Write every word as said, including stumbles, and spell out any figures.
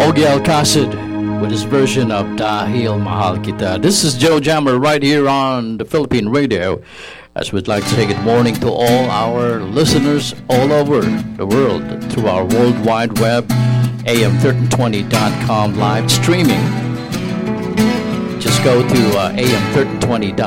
Ogie Alcacid with his version of Dahil Mahal Kita. This is Joe Jammer right here on the Philippine Radio, as we'd like to say good morning to all our listeners all over the world through our World Wide Web, A M thirteen twenty dot com live streaming. Just go to uh, A M thirteen twenty dot com